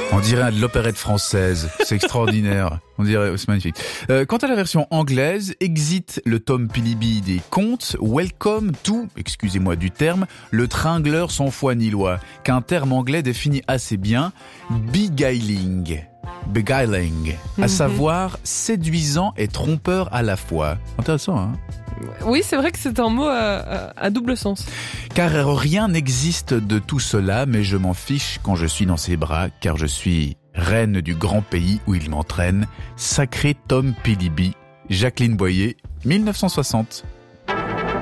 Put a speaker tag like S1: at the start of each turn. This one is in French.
S1: On dirait de l'opérette française. C'est extraordinaire. On dirait, c'est magnifique. Quant à la version anglaise, exit le Tom Philby des contes, welcome to, excusez-moi du terme, le tringleur sans foi ni loi, qu'un terme anglais définit assez bien, beguiling, à savoir séduisant et trompeur à la fois. Intéressant, hein?
S2: Oui, c'est vrai que c'est un mot à double sens.
S1: Car rien n'existe de tout cela, mais je m'en fiche quand je suis dans ses bras, car je suis reine du grand pays où il m'entraîne. Sacré Tom Philby, Jacqueline Boyer, 1960.